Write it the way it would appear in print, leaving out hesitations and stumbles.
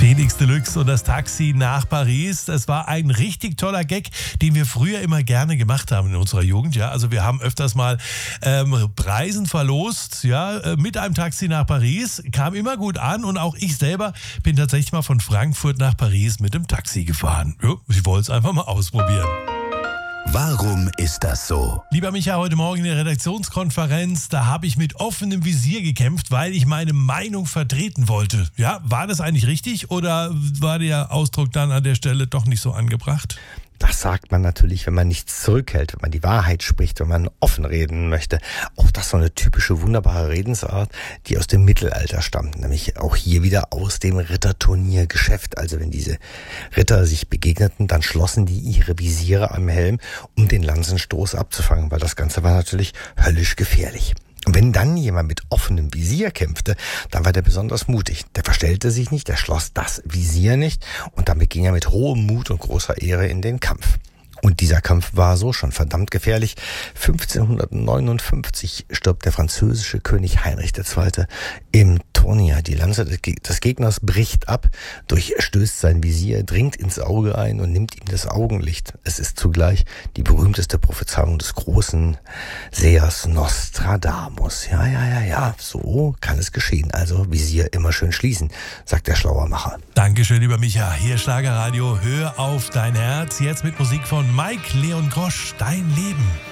Felix Deluxe und das Taxi nach Paris. Das war ein richtig toller Gag, den wir früher immer gerne gemacht haben in unserer Jugend. Ja, also wir haben öfters mal Preisen verlost, ja, mit einem Taxi nach Paris. Kam immer gut an und auch ich selber bin tatsächlich mal von Frankfurt nach Paris mit dem Taxi gefahren. Ja, ich wollte es einfach mal ausprobieren. Warum ist das so? Lieber Micha, heute Morgen in der Redaktionskonferenz, da habe ich mit offenem Visier gekämpft, weil ich meine Meinung vertreten wollte. Ja, war das eigentlich richtig oder war der Ausdruck dann an der Stelle doch nicht so angebracht? Das sagt man natürlich, wenn man nichts zurückhält, wenn man die Wahrheit spricht, wenn man offen reden möchte. Auch das ist so eine typische, wunderbare Redensart, die aus dem Mittelalter stammt. Nämlich auch hier wieder aus dem Ritterturniergeschäft. Also wenn diese Ritter sich begegneten, dann schlossen die ihre Visiere am Helm, um den Lanzenstoß abzufangen, weil das Ganze war natürlich höllisch gefährlich. Und wenn dann jemand mit offenem Visier kämpfte, dann war der besonders mutig. Der verstellte sich nicht, der schloss das Visier nicht und damit ging er mit hohem Mut und großer Ehre in den Kampf. Und dieser Kampf war so schon verdammt gefährlich. 1559 stirbt der französische König Heinrich II. Im Turnier. Die Lanze des Gegners bricht ab, durchstößt sein Visier, dringt ins Auge ein und nimmt ihm das Augenlicht. Es ist zugleich die berühmteste Prophezeiung des großen Sehers Nostradamus. Ja, so kann es geschehen. Also Visier immer schön schließen, sagt der Schlauermacher. Dankeschön, lieber Micha. Hier Schlagerradio, hör auf dein Herz. Jetzt mit Musik von Mike Leon Grosch, Dein Leben.